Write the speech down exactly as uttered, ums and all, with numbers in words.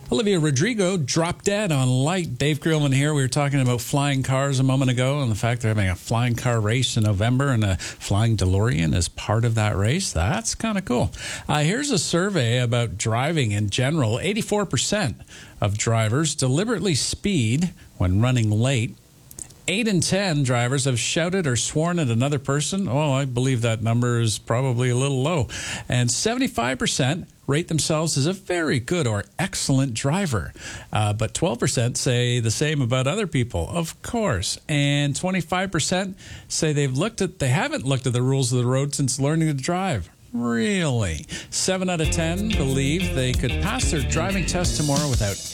Olivia Rodrigo dropped dead on light. Dave Grillman here. We were talking about flying cars a moment ago and the fact they're having a flying car race in November and a flying DeLorean is part of that race. That's kind of cool. Uh, here's a survey about driving in general. eighty-four percent of drivers deliberately speed when running late. Eight in ten drivers have shouted or sworn at another person. Oh, I believe that number is probably a little low. And seventy-five percent rate themselves as a very good or excellent driver. Uh, but twelve percent say the same about other people, of course. And twenty-five percent say they've looked at, they haven't looked at the rules of the road since learning to drive. Really? Seven out of ten believe they could pass their driving test tomorrow without